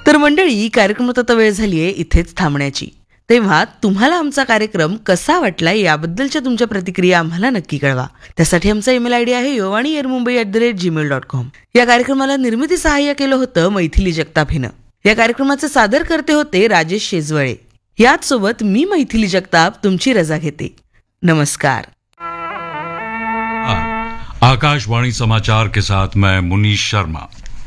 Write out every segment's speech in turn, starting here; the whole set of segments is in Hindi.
तर मंडळी, कार्यक्रमात आता वेळ झालीये इथेच थांबण्याची. तेव्हा तुम्हाला आमचा कार्यक्रम कसा वाटला याबद्दलच्या तुमच्या प्रतिक्रिया आम्हाला नक्की कळवा. त्यासाठी आमचा ईमेल आयडी आहे yovani@gmail.com. या कार्यक्रमाला निर्मिती सहाय्य केलं होतं मैथिली जगताप हिनं. या कार्यक्रमाचे सादर करते होते राजेश शेजवळे. याच सोबत मी मैथिली जगताप तुमची रजा घेते. नमस्कार. आकाशवाणी समाचार के साथ मैं मुनीश शर्मा.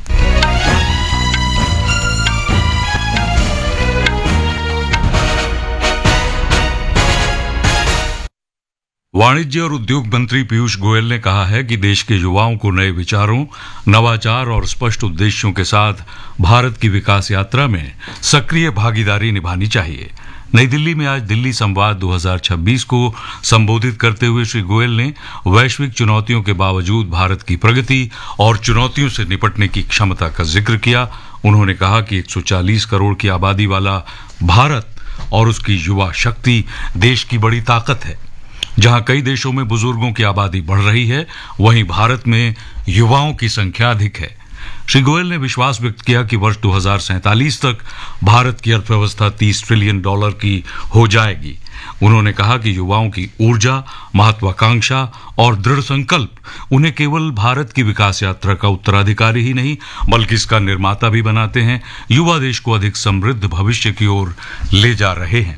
वाणिज्य और उद्योग मंत्री पीयूष गोयल ने कहा है कि देश के युवाओं को नए विचारों, नवाचार और स्पष्ट उद्देश्यों के साथ भारत की विकास यात्रा में सक्रिय भागीदारी निभानी चाहिए. नई दिल्ली में आज दिल्ली संवाद 2026 को संबोधित करते हुए श्री गोयल ने वैश्विक चुनौतियों के बावजूद भारत की प्रगति और चुनौतियों से निपटने की क्षमता का जिक्र किया. उन्होंने कहा कि 140 करोड़ की आबादी वाला भारत और उसकी युवा शक्ति देश की बड़ी ताकत है. जहां कई देशों में बुजुर्गों की आबादी बढ़ रही है, वहीं भारत में युवाओं की संख्या अधिक है. श्री गोयल ने विश्वास व्यक्त किया कि वर्ष 2047 तक भारत की अर्थव्यवस्था $30 ट्रिलियन की हो जाएगी. उन्होंने कहा कि युवाओं की ऊर्जा, महत्वाकांक्षा और दृढ़ संकल्प उन्हें केवल भारत की विकास यात्रा का उत्तराधिकारी ही नहीं बल्कि इसका निर्माता भी बनाते हैं. युवा देश को अधिक समृद्ध भविष्य की ओर ले जा रहे हैं.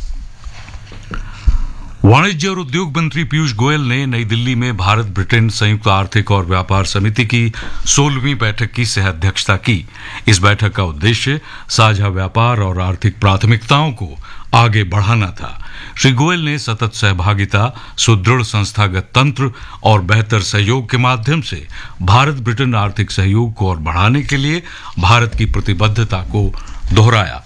वाणिज्य और उद्योग मंत्री पीयूष गोयल ने नई दिल्ली में भारत ब्रिटेन संयुक्त आर्थिक और व्यापार समिति की 16वीं बैठक की सह अध्यक्षता की. इस बैठक का उद्देश्य साझा व्यापार और आर्थिक प्राथमिकताओं को आगे बढ़ाना था. श्री गोयल ने सतत सहभागिता, सुदृढ़ संस्थागत तंत्र और बेहतर सहयोग के माध्यम से भारत ब्रिटेन आर्थिक सहयोग को और बढ़ाने के लिए भारत की प्रतिबद्धता को दोहराया.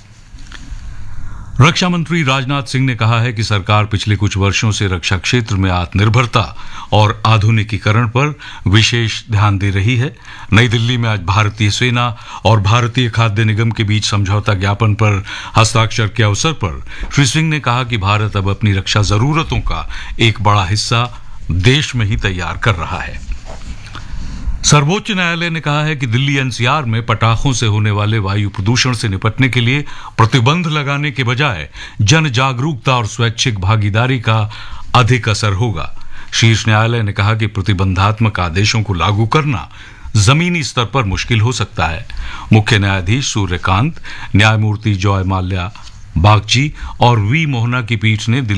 रक्षा मंत्री राजनाथ सिंह ने कहा है कि सरकार पिछले कुछ वर्षों से रक्षा क्षेत्र में आत्मनिर्भरता और आधुनिकीकरण पर विशेष ध्यान दे रही है. नई दिल्ली में आज भारतीय सेना और भारतीय खाद्य निगम के बीच समझौता ज्ञापन पर हस्ताक्षर के अवसर पर श्री सिंह ने कहा कि भारत अब अपनी रक्षा जरूरतों का एक बड़ा हिस्सा देश में ही तैयार कर रहा है. सर्वोच्च न्यायालय ने कहा है कि दिल्ली एनसीआर में पटाखों से होने वाले वायु प्रदूषण से निपटने के लिए प्रतिबंध लगाने के बजाय जन जागरूकता और स्वैच्छिक भागीदारी का अधिक असर होगा. शीर्ष न्यायालय ने कहा कि प्रतिबंधात्मक आदेशों को लागू करना जमीनी स्तर पर मुश्किल हो सकता है. मुख्य न्यायाधीश सूर्यकांत, न्यायमूर्ति जॉय माल्या बागची और वी मोहना की पीठ ने